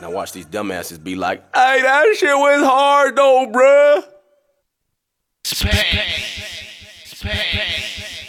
Now watch these dumbasses be like, hey, that shit was hard though, bruh. Spang. Spang.